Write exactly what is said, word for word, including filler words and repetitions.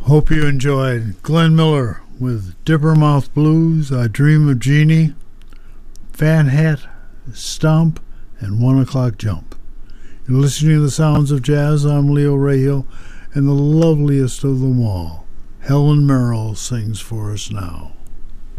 Hope you enjoyed Glenn Miller with Dippermouth Blues, I Dream of Jeannie, Fan Hat, Stomp, and One O'Clock Jump. You're listening to the sounds of jazz. I'm Leo Rahil, and the loveliest of them all, Helen Merrill, sings for us now.